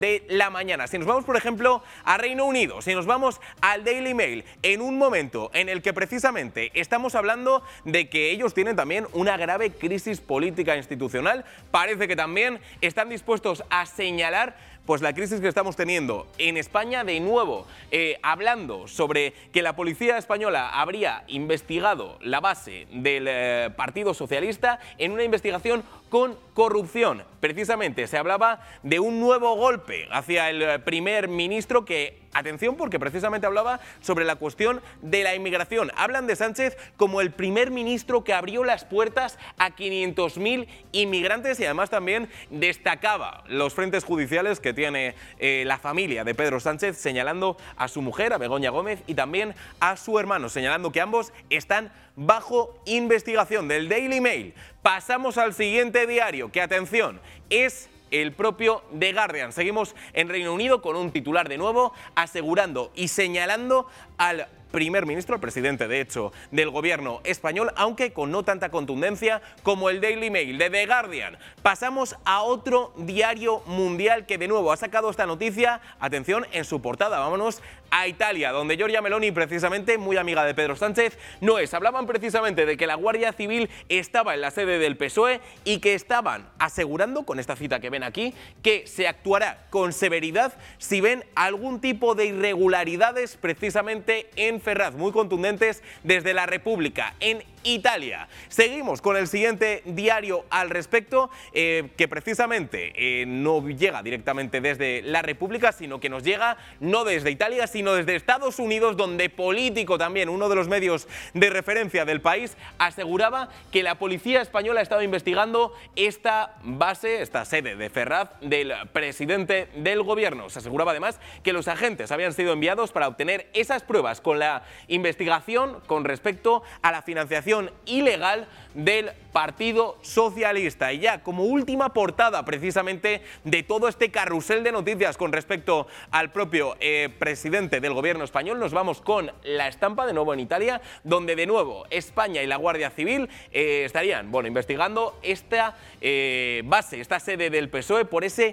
de la mañana. Si nos vamos, por ejemplo, a Reino Unido, si nos vamos al Daily Mail, en un momento en el que precisamente estamos hablando de que ellos tienen también una grave crisis política institucional, parece que también están dispuestos a señalar pues la crisis que estamos teniendo en España, de nuevo, hablando sobre que la policía española habría investigado la base del Partido Socialista en una investigación con corrupción. Precisamente se hablaba de un nuevo golpe hacia el primer ministro que, atención, porque precisamente hablaba sobre la cuestión de la inmigración. Hablan de Sánchez como el primer ministro que abrió las puertas a 500.000 inmigrantes y además también destacaba los frentes judiciales que tiene la familia de Pedro Sánchez, señalando a su mujer, a Begoña Gómez, y también a su hermano, señalando que ambos están bajo investigación. Del Daily Mail pasamos al siguiente diario, que, atención, es el propio The Guardian. Seguimos en Reino Unido con un titular de nuevo asegurando y señalando al primer ministro, al presidente, de hecho, del gobierno español, aunque con no tanta contundencia como el Daily Mail. De The Guardian pasamos a otro diario mundial que de nuevo ha sacado esta noticia, atención, en su portada. Vámonos a Italia, donde Giorgia Meloni, precisamente muy amiga de Pedro Sánchez, no es. Hablaban precisamente de que la Guardia Civil estaba en la sede del PSOE y que estaban asegurando, con esta cita que ven aquí, que se actuará con severidad si ven algún tipo de irregularidades precisamente en Ferraz, muy contundentes desde la República, en Italia. Seguimos con el siguiente diario al respecto, que precisamente no llega directamente desde la República, sino que nos llega no desde Italia, sino desde Estados Unidos, donde Político también, uno de los medios de referencia del país, aseguraba que la policía española estaba investigando esta base, esta sede de Ferraz del presidente del gobierno. Se aseguraba además que los agentes habían sido enviados para obtener esas pruebas con la investigación con respecto a la financiación ilegal del Partido Socialista. Y ya como última portada precisamente de todo este carrusel de noticias con respecto al propio presidente del gobierno español, nos vamos con la estampa de nuevo en Italia, donde de nuevo España y la Guardia Civil estarían investigando esta base, esta sede del PSOE por esa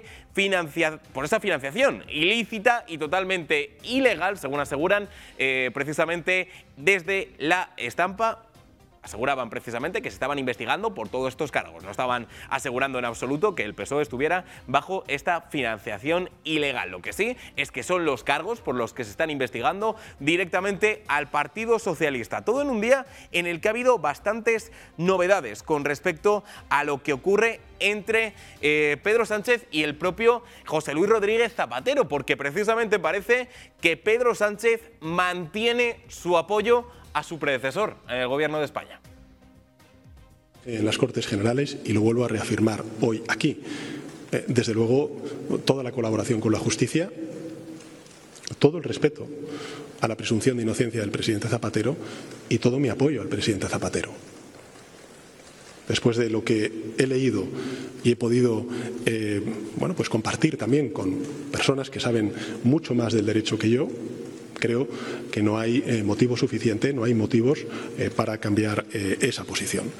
financiación ilícita y totalmente ilegal, según aseguran precisamente desde la estampa. Aseguraban precisamente que se estaban investigando por todos estos cargos. No estaban asegurando en absoluto que el PSOE estuviera bajo esta financiación ilegal. Lo que sí es que son los cargos por los que se están investigando directamente al Partido Socialista. Todo en un día en el que ha habido bastantes novedades con respecto a lo que ocurre entre Pedro Sánchez y el propio José Luis Rodríguez Zapatero, porque precisamente parece que Pedro Sánchez mantiene su apoyo a su predecesor en el gobierno de España. En las Cortes Generales, y lo vuelvo a reafirmar hoy aquí, desde luego toda la colaboración con la justicia, todo el respeto a la presunción de inocencia del presidente Zapatero y todo mi apoyo al presidente Zapatero. Después de lo que he leído y he podido pues compartir también con personas que saben mucho más del derecho que yo, creo que no hay motivo suficiente, no hay motivos para cambiar esa posición.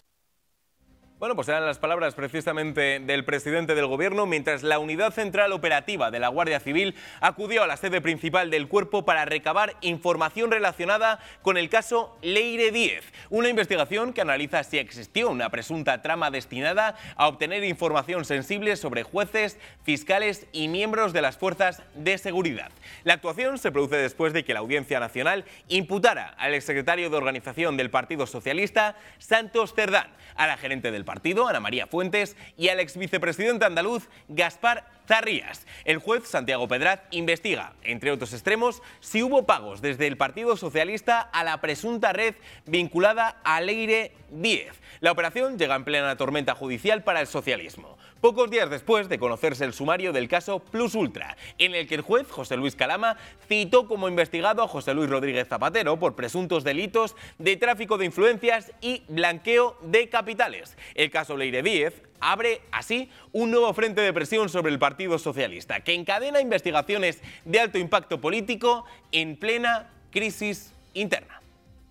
Bueno, pues eran las palabras precisamente del presidente del gobierno, mientras la Unidad Central Operativa de la Guardia Civil acudió a la sede principal del cuerpo para recabar información relacionada con el caso Leire Díez, una investigación que analiza si existió una presunta trama destinada a obtener información sensible sobre jueces, fiscales y miembros de las fuerzas de seguridad. La actuación se produce después de que la Audiencia Nacional imputara al exsecretario de Organización del Partido Socialista, Santos Cerdán, a la gerente del partido, Ana María Fuentes, y al exvicepresidente andaluz, Gaspar Zarrías. El juez Santiago Pedraz investiga, entre otros extremos, si hubo pagos desde el Partido Socialista a la presunta red vinculada a Leire Díez. La operación llega en plena tormenta judicial para el socialismo, pocos días después de conocerse el sumario del caso Plus Ultra, en el que el juez José Luis Calama citó como investigado a José Luis Rodríguez Zapatero por presuntos delitos de tráfico de influencias y blanqueo de capitales. El caso Leire Díez abre así un nuevo frente de presión sobre el Partido Socialista, que encadena investigaciones de alto impacto político en plena crisis interna.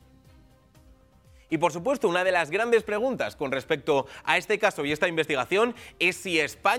Y por supuesto, una de las grandes preguntas con respecto a este caso y esta investigación es si España